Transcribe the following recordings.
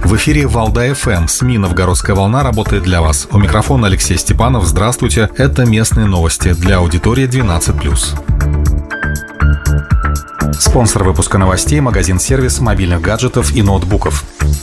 В эфире Валдай ФМ. СМИ «Новгородская волна» работает для вас. У микрофона Алексей Степанов. Здравствуйте. Это местные новости для аудитории 12+. Спонсор выпуска новостей – магазин-сервис мобильных гаджетов и ноутбуков.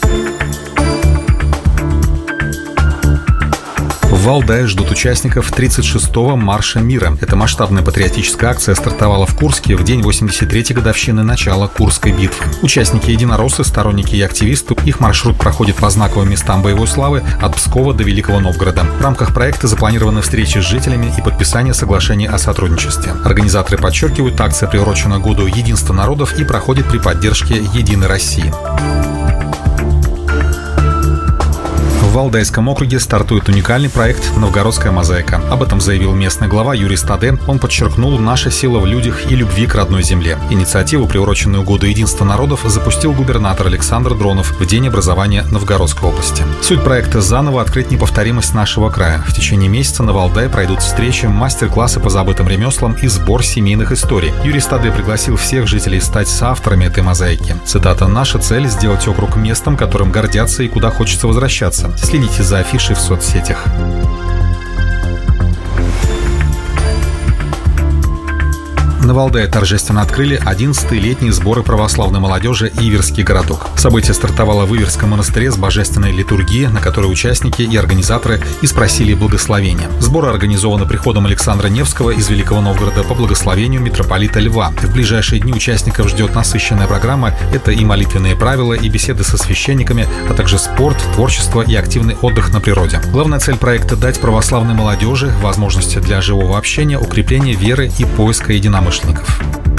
В Валдае ждут участников 36-го Марша мира. Эта масштабная патриотическая акция стартовала в Курске в день 83-й годовщины начала Курской битвы. Участники единороссы, сторонники и активисты. Их маршрут проходит по знаковым местам боевой славы от Пскова до Великого Новгорода. В рамках проекта запланированы встречи с жителями и подписание соглашений о сотрудничестве. Организаторы подчеркивают, акция приурочена году единства народов и проходит при поддержке «Единой России». В Валдайском округе стартует уникальный проект «Новгородская мозаика». Об этом заявил местный глава Юрий Стаде. Он подчеркнул: «Наша сила в людях и любви к родной земле». Инициативу, приуроченную году единства народов, запустил губернатор Александр Дронов в день образования Новгородской области. Суть проекта – заново открыть неповторимость нашего края. В течение месяца на Валдае пройдут встречи, мастер-классы по забытым ремеслам и сбор семейных историй. Юрий Стаде пригласил всех жителей стать соавторами этой мозаики. Цитата: «Наша цель – сделать округ местом, которым гордятся и куда хочется возвращаться». Следите за афишей в соцсетях. На Валдае торжественно открыли 11-й летние сборы православной молодежи «Иверский городок». Событие стартовало в Иверском монастыре с божественной литургии, на которой участники и организаторы и спросили благословения. Сборы организованы приходом Александра Невского из Великого Новгорода по благословению митрополита Льва. В ближайшие дни участников ждет насыщенная программа. Это и молитвенные правила, и беседы со священниками, а также спорт, творчество и активный отдых на природе. Главная цель проекта – дать православной молодежи возможности для живого общения, укрепления веры и поиска единомышленников.